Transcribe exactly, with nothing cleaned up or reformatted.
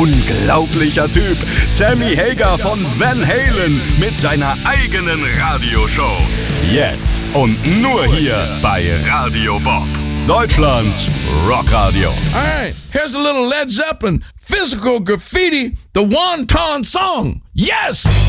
unglaublicher Typ. Sammy Hagar von Van Halen mit seiner eigenen Radioshow. Jetzt und nur hier bei Radio Bob. Deutschlands Rockradio. Alright, here's a little Led Zeppelin. Physical Graffiti, the Wonton Song. Yes!